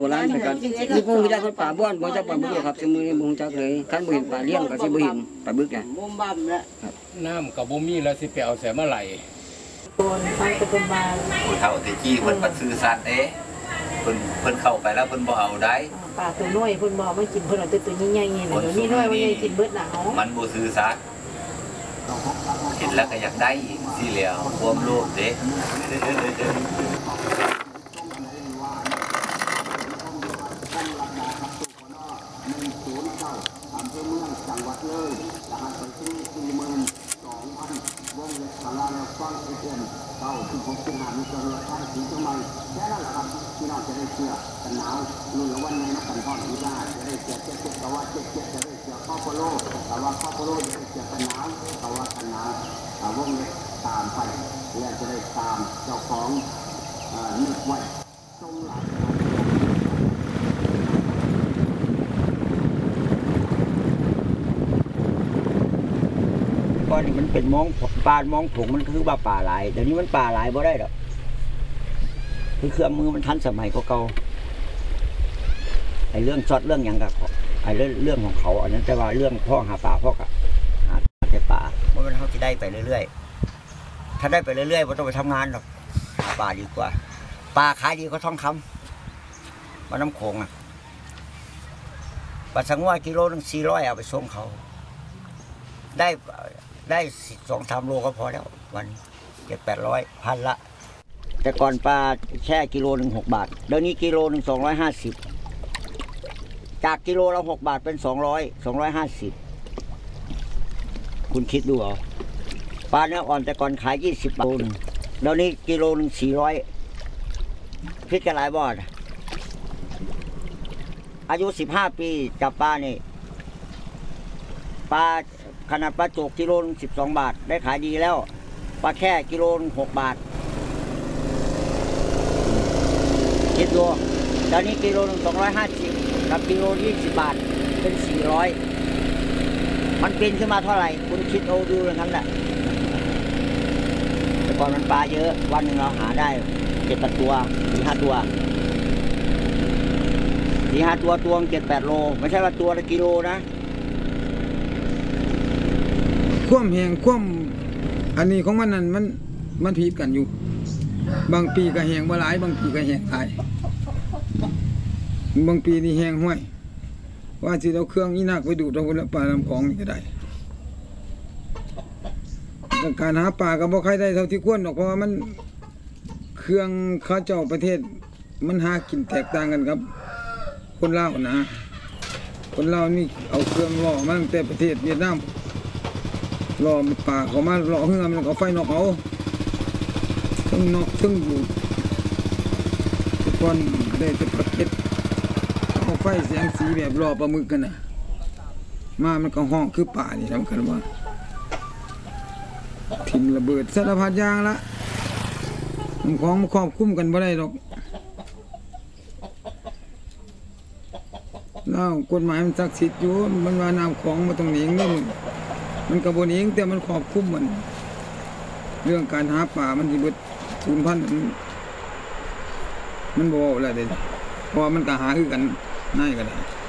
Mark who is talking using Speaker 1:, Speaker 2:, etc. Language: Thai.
Speaker 1: โบราณแต่กันที่พวกมีได้คนป่าบ้านบ่จักป่าบึกครับซึ่งมือนี้บ่ฮู้จักเลยคันบ่เห็นป่าเลี้ยงก็สิบ่เห็นป่าบึกไง
Speaker 2: น้ำกับบ่มีแล้วสิไปเอาแสมาไหล
Speaker 3: คนไปตะกุนมา
Speaker 4: ผู้เฒ่าที่จี้เพิ่นปัดซื้อสัตว์เด้เพิ่นเข้าไปแล้วเพิ่นบ่เอาได้
Speaker 3: ป่าตัวน้อยเพิ่นบ่ไม่กินเพิ่นเอาแต่ตัวใหญ่ๆนี่นะนี่น้อยมันยังกินเบิดหนาว
Speaker 4: มันบ่ซื้อสัตว์เห็นแล้วก็อยากได้สิแล้วความโลภเด้
Speaker 5: พี่น้องจะได้เชื่อกันหนาวรุ่นละวันในนักกันพ่อที่ได้จะได้เชื่อเจ็ดแต่ว่าเจ็ดจะได้เชื่อข้อโพโลแต่ว่าข้อโพโลจะได้เชื่อกันหนาวแต่ว่ากันหนาววงเล็บตามไปและจะได้ตามเจ้าของนึกไว้ตรงหลัง
Speaker 1: ก่อนนี่มันเป็นมองป่ามองผงมันคือป่าหลายเดี๋ยวนี้มันป่าหลายบ่ได้ดอกคือเครื่องมือมันทันสมัยเก่าไอ้เรื่องช็อตเรื่องอย่างกับไอ้เรื่องของเขาอันนั้นแต่ว่าเรื่องพ่อหาป่าพ่อกับหาแต่ป่าเพราะมันเขาจะได้ไปเรื่อยๆถ้าได้ไปเรื่อยๆไม่ต้องไปทำงานหรอกหาป่าดีกว่าป่าขายดีก็ทองคำมาน้ำโขงอ่ะปลาสังว่ากิโลนึง400เอาไปส่งเขาได้2-3 โลก็พอแล้ววัน700-800พันละแต่ก่อนปลาแค่กิโลนึง6 บาทเดี๋ยวนี้กิโลนึง250จากกิโลละ6 บาทเป็น250คุณคิดดูเอาปลาเนื้ออ่อนแต่ก่อนขาย20 บาทเดี๋ยวนี้กิโลนึง400พิจารณาบ่ออายุ15 ปีจับปลานี่ปลาขนาดปลาโจกกิโลนึง12 บาทได้ขายดีแล้วปลาแค่กิโลนึง6 บาทคิดดูตอนนี้กิโลนึง250กับกิโล20 บาทเป็น400มันเป็นขึ้นมาเท่าไหร่คุณคิดเอาดูอย่างนั้นแหละแต่ก่อนมันปลาเยอะวันหนึ่งเราหาได้7-8 ตัว 4-5 ตัวตัว7-8 โลไม่ใช่ว่าตัวละกิโลนะ
Speaker 6: คว่ำแหงคว่ำอันนี้ของมันนั่นมันผิดกันอยู่บางปีก็แหงบ่หลายบางปีก็แหงหลายบางปีนี่แหงห้วยว่าสิเอาเครื่องอีนักไปดูดเอาปลาลำของนี่ก็ได้การหาปลาก็บ่ค่อยได้เท่าที่ควรหรอกเพราะว่ามันเครื่องข้าเจ้าประเทศมันหากินแตกต่างกันครับคนลาวนะคนลาวนี่เอาเครื่องล่อมาตั้งแต่ประเทศเวียดนามล่อปลาเขามาล่อเฮือมันก็ไฟนอกเอาทั้งนอกทั้งอยู่ทุกคนได้จะประเภทเอาไฟแสงสีแบบล่อปลาหมึกกันนะมามันก็ห้องคือป่านี่ทำกันว่าทิ้งระเบิดสารพัดอย่างละมันของมันครอบคุ้มกันบ่ได้หรอกแล้วกฎหมายมันศักดิ์สิทธิ์อยู่มันว่าน้ำของมาตรงนี้นี่มันกระบวนเองแต่มันครอบคุ้มมันเรื่องการหาป่ามันที่เบิดสูญพันธุ์มันบอกอะไรเด็ดเพราะมันก็หาคือกันง่ายก็ได้